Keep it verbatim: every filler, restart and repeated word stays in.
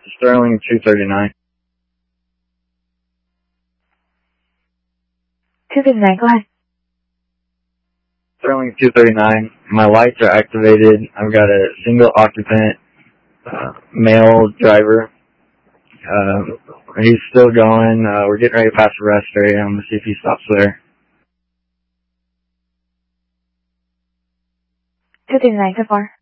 Sterling two thirty-nine. two thirty-nine, go ahead. Sterling two thirty-nine. My lights are activated. I've got a single occupant uh, male driver. Um, he's still going. Uh, we're getting ready to pass the rest area. I'm going to see if he stops there. two thirty-nine, so far.